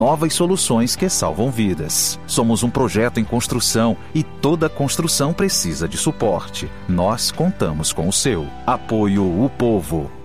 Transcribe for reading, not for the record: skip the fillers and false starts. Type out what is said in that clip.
novas soluções que salvam vidas. Somos um projeto em construção e toda construção precisa de suporte. Nós contamos com o seu. Apoio O Povo.